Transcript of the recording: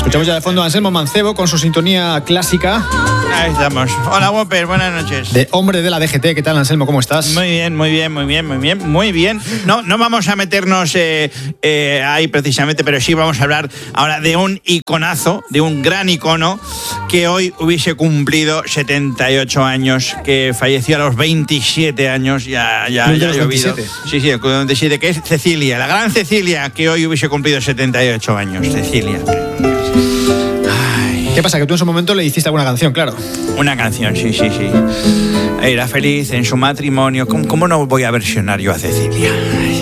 Escuchamos ya de fondo a Anselmo Mancebo con su sintonía clásica. Ahí estamos. Hola, Whopper, buenas noches. De Hombre de la DGT. ¿Qué tal, Anselmo? ¿Cómo estás? Muy bien. No vamos a meternos ahí precisamente, pero sí vamos a hablar ahora de un iconazo, de un gran icono que hoy hubiese cumplido 78 años, que falleció a los 27 años, ya ha llovido. 27. Sí, el 27, que es Cecilia, la gran Cecilia, que hoy hubiese cumplido 78 años. Cecilia. ¿Qué pasa? Que tú en su momento le hiciste alguna canción, claro. Una canción, sí. Era feliz en su matrimonio. ¿Cómo no voy a versionar yo a Cecilia?